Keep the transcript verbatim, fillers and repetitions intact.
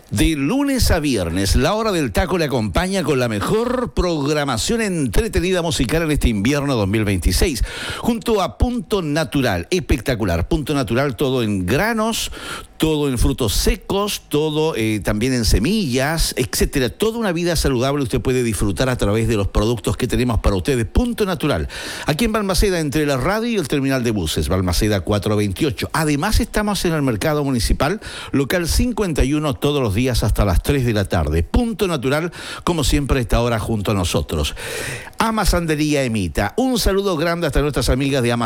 De lunes a viernes, la hora del taco le acompaña con la mejor programación entretenida musical en este invierno dos mil veintiséis, junto a Punto Natural, espectacular. Punto Natural, todo en granos, todo en frutos secos, todo eh, también en semillas, etcétera. Toda una vida saludable usted puede disfrutar a través de los productos que tenemos para ustedes. Punto Natural, aquí en Balmaceda, entre la radio y el terminal de buses, Balmaceda cuatrocientos veintiocho. Además, estamos en el mercado municipal, local cincuenta y uno, todos los días hasta las tres de la tarde. Punto Natural, como siempre, está ahora junto a nosotros. Amasandería Emita. Un saludo grande hasta nuestras amigas de Ama